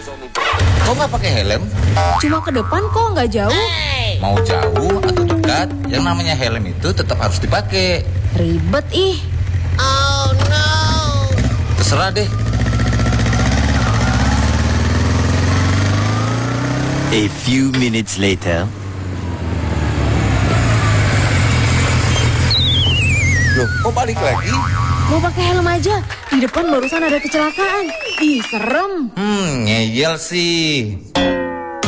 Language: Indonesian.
Kok nggak pakai helm? Cuma ke depan kok, nggak jauh. Mau jauh atau dekat, yang namanya helm itu tetap harus dipakai. Ribet ih. Terserah deh. A few minutes later. Loh, kok balik lagi? Mau pakai helm aja. Di depan barusan ada kecelakaan. Ih, serem. Ngeyel sih.